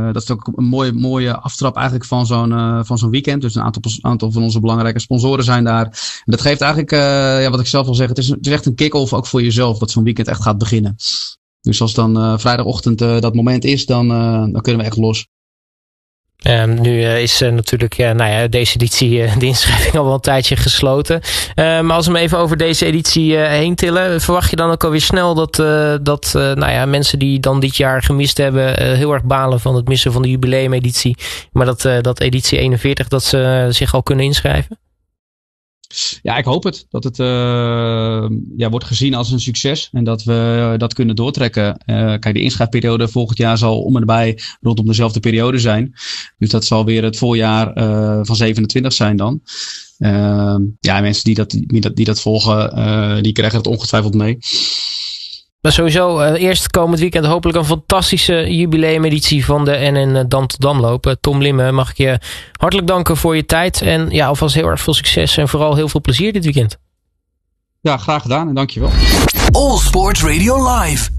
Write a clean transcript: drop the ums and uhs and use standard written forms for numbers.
Dat is ook een mooie aftrap eigenlijk van zo'n weekend. Dus een aantal van onze belangrijke sponsoren zijn daar. En dat geeft eigenlijk, wat ik zelf wil zeggen, het is echt een kick-off ook voor jezelf, dat zo'n weekend echt gaat beginnen. Dus als dan vrijdagochtend dat moment is, dan kunnen we echt los. Nu is natuurlijk deze editie de inschrijving al wel een tijdje gesloten. Maar als we hem even over deze editie heen tillen, verwacht je dan ook alweer snel dat mensen die dan dit jaar gemist hebben heel erg balen van het missen van de jubileumeditie, maar dat editie 41 dat ze zich al kunnen inschrijven? Ja, ik hoop het. Dat het wordt gezien als een succes. En dat we dat kunnen doortrekken. Kijk, de inschrijfperiode volgend jaar zal om en bij rondom dezelfde periode zijn. Dus dat zal weer het voorjaar van 27 zijn dan. Mensen die dat volgen, die krijgen het ongetwijfeld mee. Maar sowieso eerst komend weekend hopelijk een fantastische jubileumeditie van de NN Dam-tot-Dam-loop. Tom Limme, mag ik je hartelijk danken voor je tijd. En alvast heel erg veel succes en vooral heel veel plezier dit weekend. Ja, graag gedaan en dankjewel. All Sports Radio Live.